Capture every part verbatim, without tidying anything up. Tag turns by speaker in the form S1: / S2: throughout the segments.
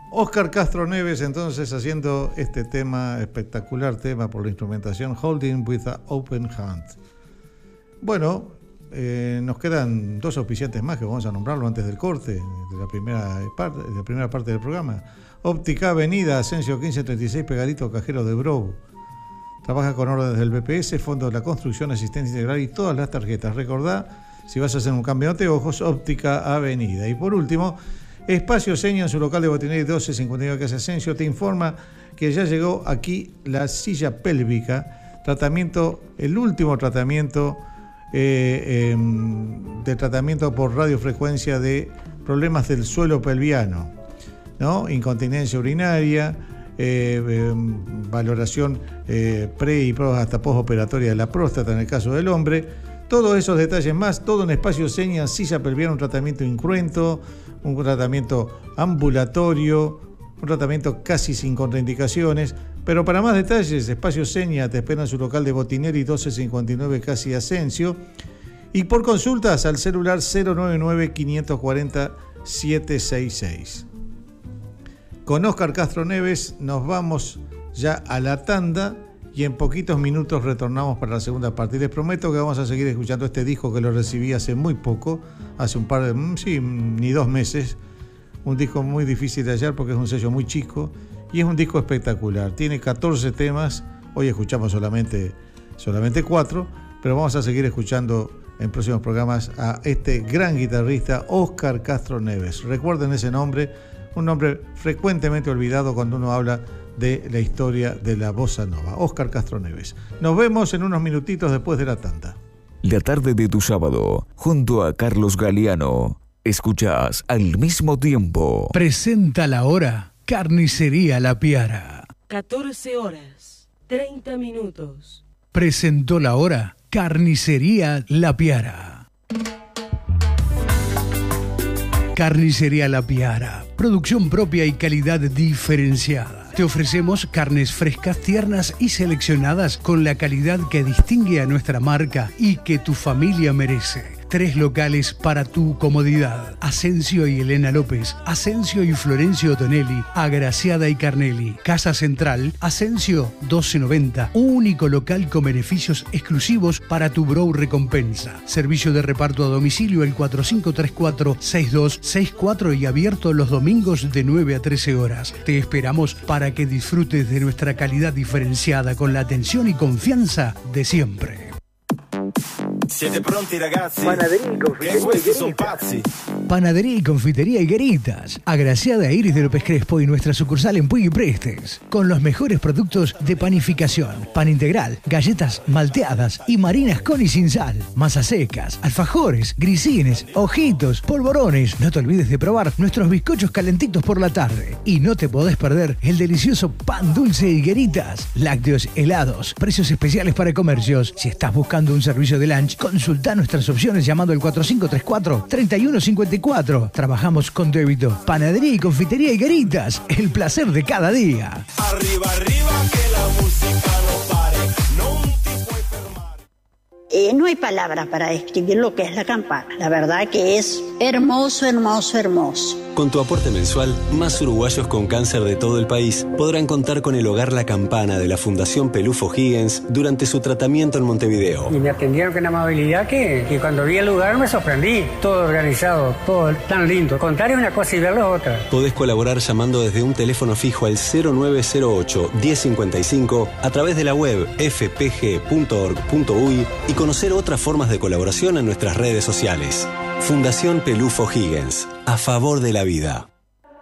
S1: Óscar Castro Neves, entonces, haciendo este tema, espectacular tema por la instrumentación, Holding with an Open Hand. Bueno, eh, nos quedan dos auspiciantes más que vamos a nombrarlo antes del corte, de la primera parte, de la primera parte del programa. Óptica Avenida, Asensio quince treinta y seis, pegadito Cajero de Brou. Trabaja con órdenes del B P S, Fondo de la Construcción, Asistencia Integral y todas las tarjetas. Recordá, si vas a hacer un cambio de ojos, Óptica Avenida. Y por último, Espacio Seña, en su local de Botineri doce cincuenta y nueve Casa Asensio, te informa que ya llegó aquí la silla pélvica, tratamiento, el último tratamiento eh, eh, de tratamiento por radiofrecuencia de problemas del suelo pelviano, ¿no? Incontinencia urinaria, eh, eh, valoración eh, pre y hasta postoperatoria de la próstata en el caso del hombre. Todos esos detalles más, todo en Espacio Seña, silla pelviana, un tratamiento incruento, un tratamiento ambulatorio, un tratamiento casi sin contraindicaciones. Pero para más detalles, Espacio Seña te espera en su local de Botineri doce cincuenta y nueve Casi Asensio. Y por consultas al celular cero noventa y nueve, quinientos cuarenta, setecientos sesenta y seis. Con Óscar Castro Neves nos vamos ya a la tanda y en poquitos minutos retornamos para la segunda parte. Y les prometo que vamos a seguir escuchando este disco que lo recibí hace muy poco, hace un par de, sí, ni dos meses. Un disco muy difícil de hallar porque es un sello muy chico y es un disco espectacular. Tiene catorce temas, hoy escuchamos solamente, solamente cuatro, pero vamos a seguir escuchando en próximos programas a este gran guitarrista, Óscar Castro Neves. Recuerden ese nombre, un nombre frecuentemente olvidado cuando uno habla de la historia de la bossa nova. Óscar Castro Neves. Nos vemos en unos minutitos después de la tanda.
S2: La tarde de tu sábado, junto a Carlos Galeano, escuchás Al Mismo Tiempo.
S3: Presenta la hora Carnicería La Piara.
S4: catorce horas, treinta minutos.
S3: Presentó la hora Carnicería La Piara. Carnicería La Piara. Producción propia y calidad diferenciada. Te ofrecemos carnes frescas, tiernas y seleccionadas con la calidad que distingue a nuestra marca y que tu familia merece. Tres locales para tu comodidad. Asensio y Elena López, Asensio y Florencio Tonelli, Agraciada y Carnelli. Casa Central, Asensio doce noventa. Único local con beneficios exclusivos para tu Brow Recompensa. Servicio de reparto a domicilio el cuatro cinco tres cuatro, seis dos seis cuatro y abierto los domingos de nueve a trece horas. Te esperamos para que disfrutes de nuestra calidad diferenciada con la atención y confianza de siempre.
S5: Siete pronti ragazzi?
S6: Panadería y confitería
S5: questi son pazzi.
S3: Panadería y confitería Higueritas. Agraciada Iris de López Crespo y nuestra sucursal en Puig y Prestes. Con los mejores productos de panificación. Pan integral, galletas malteadas y marinas con y sin sal. Masas secas, alfajores, grisines, ojitos, polvorones. No te olvides de probar nuestros bizcochos calentitos por la tarde. Y no te podés perder el delicioso pan dulce Higueritas. Lácteos helados. Precios especiales para comercios. Si estás buscando un servicio de lunch, consulta nuestras opciones llamando al cuatro cinco tres cuatro, tres uno cinco cuatro. Trabajamos con débito. Panadería y confitería Higueritas. El placer de cada día.
S5: Arriba, arriba, que la música no pare. No te puede fermar.
S7: Eh, no hay palabras para describir lo que es la campana. La verdad que es hermoso, hermoso, hermoso.
S8: Con tu aporte mensual, más uruguayos con cáncer de todo el país podrán contar con el Hogar La Campana de la Fundación Pelufo Higgins durante su tratamiento en Montevideo.
S6: Y me atendieron con una amabilidad que, que cuando vi el lugar me sorprendí. Todo organizado, todo tan lindo. Contar es una cosa y verlo es otra.
S8: Podés colaborar llamando desde un teléfono fijo al cero nueve cero ocho, diez cincuenta y cinco a través de la web f p g punto org punto u y y conocer otras formas de colaboración en nuestras redes sociales. Fundación Pelufo Higgins, a favor de la vida.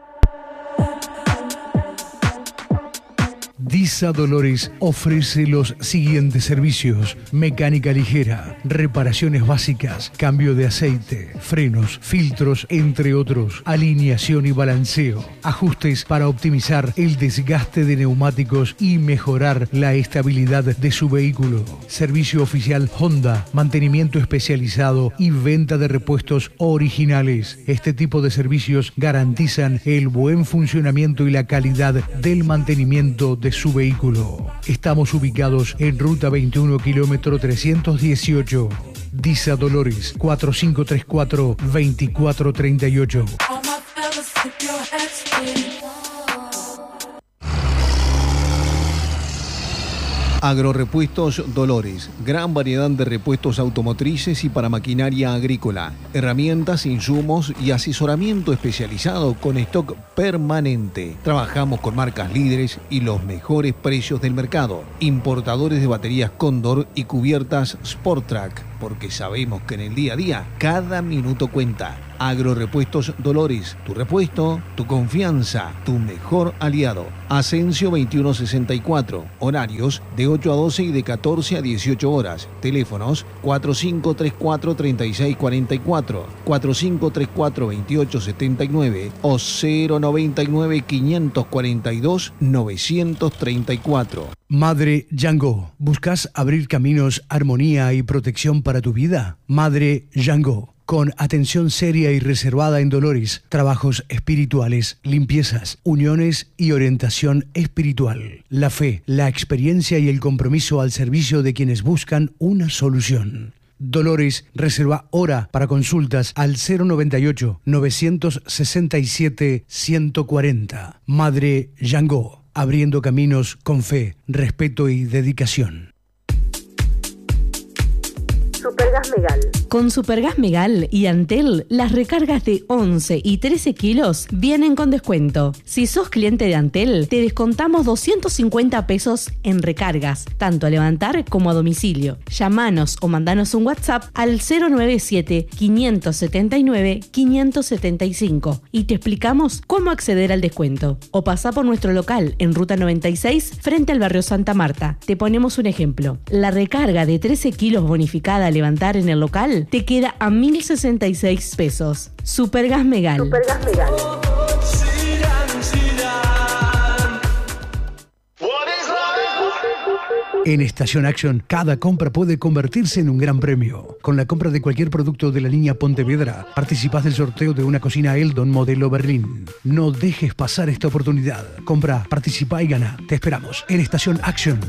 S3: Disa Dolores ofrece los siguientes servicios: mecánica ligera, reparaciones básicas, cambio de aceite, frenos, filtros, entre otros, alineación y balanceo, ajustes para optimizar el desgaste de neumáticos y mejorar la estabilidad de su vehículo, servicio oficial Honda, mantenimiento especializado y venta de repuestos originales. Este tipo de servicios garantizan el buen funcionamiento y la calidad del mantenimiento de su vehículo. Estamos ubicados en Ruta veintiuno, kilómetro trescientos dieciocho. Disa Dolores, cuatro cinco tres cuatro, dos cuatro tres ocho.
S9: Agrorepuestos Dolores, gran variedad de repuestos automotrices y para maquinaria agrícola, herramientas, insumos y asesoramiento especializado con stock permanente. Trabajamos con marcas líderes y los mejores precios del mercado. Importadores de baterías Cóndor y cubiertas Sportrack, porque sabemos que en el día a día cada minuto cuenta. Agrorepuestos Dolores, tu repuesto, tu confianza, tu mejor aliado. Asensio veintiuno sesenta y cuatro, horarios de ocho a doce y de catorce a dieciocho horas. Teléfonos cuatro cinco tres cuatro, tres seis cuatro cuatro, cuatro cinco tres cuatro, veintiocho setenta y nueve o cero noventa y nueve, quinientos cuarenta y dos, novecientos treinta y cuatro.
S3: Madre Yango, ¿buscas abrir caminos, armonía y protección para tu vida? Madre Yango, con atención seria y reservada en Dolores, trabajos espirituales, limpiezas, uniones y orientación espiritual. La fe, la experiencia y el compromiso al servicio de quienes buscan una solución. Dolores, reserva hora para consultas al cero noventa y ocho, novecientos sesenta y siete, ciento cuarenta. Madre Yango, abriendo caminos con fe, respeto y dedicación.
S10: Supergas Megal. Con Supergas Megal y Antel, las recargas de once y trece kilos vienen con descuento. Si sos cliente de Antel, te descontamos doscientos cincuenta pesos en recargas, tanto a levantar como a domicilio. Llamanos o mandanos un WhatsApp al cero noventa y siete, quinientos setenta y nueve, quinientos setenta y cinco y te explicamos cómo acceder al descuento. O pasá por nuestro local en Ruta noventa y seis, frente al barrio Santa Marta. Te ponemos un ejemplo. La recarga de trece kilos bonificada a levantar en el local te queda a mil sesenta y seis pesos. Supergas Megal. Supergas Megal.
S3: En Estación Action, cada compra puede convertirse en un gran premio. Con la compra de cualquier producto de la línea Pontevedra, participás del sorteo de una cocina Eldon modelo Berlín. No dejes pasar esta oportunidad. Compra, participa y gana. Te esperamos en Estación Action.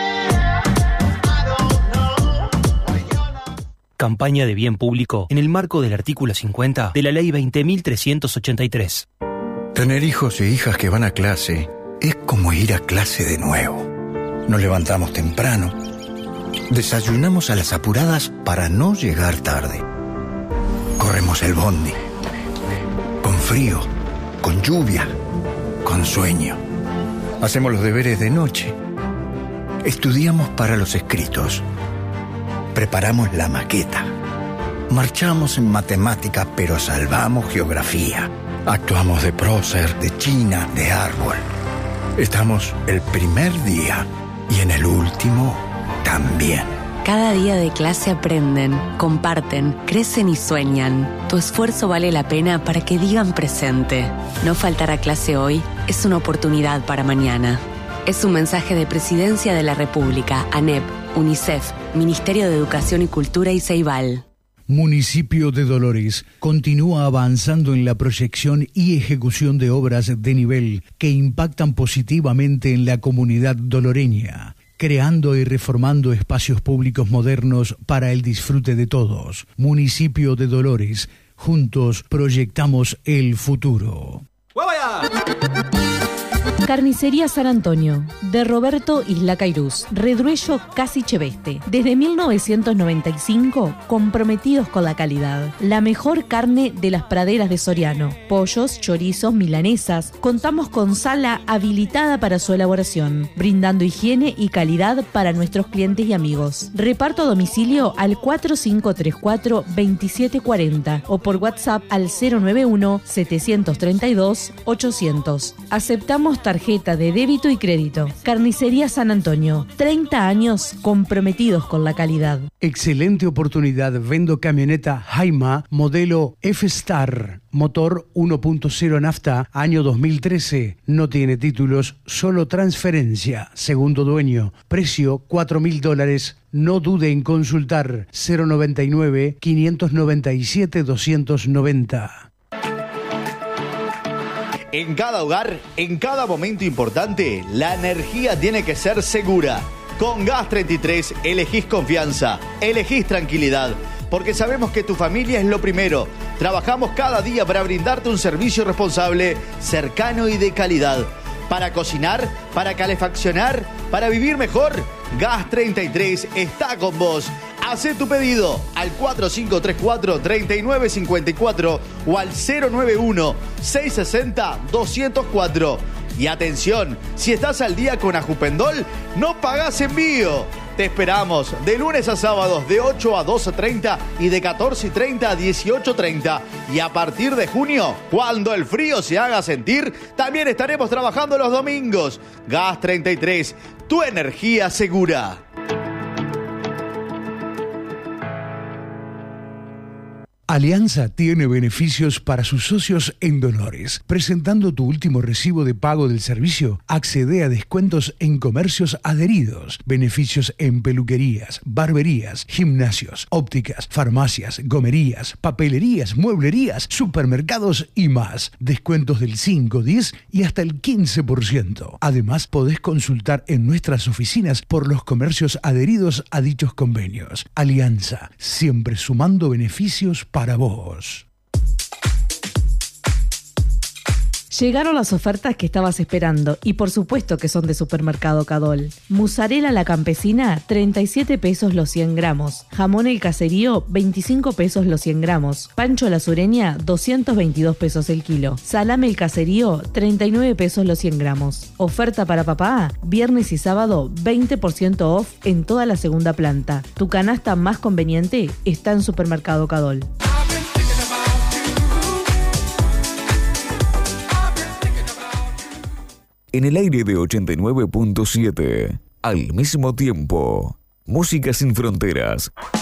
S11: Campaña de bien público en el marco del artículo cincuenta de la Ley veinte mil trescientos ochenta y tres.
S12: Tener hijos e hijas que van a clase es como ir a clase de nuevo. Nos levantamos temprano, desayunamos a las apuradas para no llegar tarde. Corremos el bondi, con frío, con lluvia, con sueño. Hacemos los deberes de noche. Estudiamos para los escritos. Preparamos la maqueta. Marchamos en matemática, pero salvamos geografía. Actuamos de prócer, de china, de árbol. Estamos el primer día y en el último también.
S13: Cada día de clase aprenden, comparten, crecen y sueñan. Tu esfuerzo vale la pena para que digan presente. No faltar a clase hoy es una oportunidad para mañana. Es un mensaje de Presidencia de la República, ANEP, UNICEF, Ministerio de Educación y Cultura y Ceibal.
S3: Municipio de Dolores continúa avanzando en la proyección y ejecución de obras de nivel que impactan positivamente en la comunidad doloreña, creando y reformando espacios públicos modernos para el disfrute de todos. Municipio de Dolores, juntos proyectamos el futuro.
S10: Carnicería San Antonio, de Roberto Isla Cairuz, Redruello Casi Cheveste. Desde mil novecientos noventa y cinco, comprometidos con la calidad. La mejor carne de las praderas de Soriano. Pollos, chorizos, milanesas. Contamos con sala habilitada para su elaboración, brindando higiene y calidad para nuestros clientes y amigos. Reparto a domicilio al cuatro cinco tres cuatro, veintisiete cuarenta o por WhatsApp al cero noventa y uno, setecientos treinta y dos, ochocientos. Aceptamos tarjeta de débito y crédito. Carnicería San Antonio, treinta años comprometidos con la calidad.
S3: Excelente oportunidad. Vendo camioneta Jaima modelo F-Star, motor uno punto cero nafta, año dos mil trece. No tiene títulos, solo transferencia. Segundo dueño. Precio cuatro mil dólares. No dude en consultar cero noventa y nueve, quinientos noventa y siete, doscientos noventa.
S14: En cada hogar, en cada momento importante, la energía tiene que ser segura. Con Gas treinta y tres elegís confianza, elegís tranquilidad, porque sabemos que tu familia es lo primero. Trabajamos cada día para brindarte un servicio responsable, cercano y de calidad. Para cocinar, para calefaccionar, para vivir mejor, Gas treinta y tres está con vos. Hacé tu pedido al cuatro cinco tres cuatro, tres nueve cinco cuatro o al cero nueve uno, seis seis cero, dos cero cuatro. Y atención, si estás al día con Ajupendol, no pagás envío. Te esperamos de lunes a sábados de ocho a doce treinta y de catorce treinta a dieciocho treinta. Y a partir de junio, cuando el frío se haga sentir, también estaremos trabajando los domingos. Gas treinta y tres, tu energía segura.
S3: Alianza tiene beneficios para sus socios en Dolores. Presentando tu último recibo de pago del servicio, accede a descuentos en comercios adheridos, beneficios en peluquerías, barberías, gimnasios, ópticas, farmacias, gomerías, papelerías, mueblerías, supermercados y más. Descuentos del cinco, diez y hasta el quince por ciento. Además, podés consultar en nuestras oficinas por los comercios adheridos a dichos convenios. Alianza, siempre sumando beneficios para para vos.
S10: Llegaron las ofertas que estabas esperando y por supuesto que son de Supermercado Cadol. Mozzarella la campesina, treinta y siete pesos los cien gramos. Jamón el caserío, veinticinco pesos los cien gramos. Pancho la sureña, doscientos veintidós pesos el kilo. Salame el caserío, treinta y nueve pesos los cien gramos. Oferta para papá, viernes y sábado, veinte por ciento off en toda la segunda planta. Tu canasta más conveniente está en Supermercado Cadol.
S2: En el aire de ochenta y nueve punto siete, al mismo tiempo, Música sin fronteras.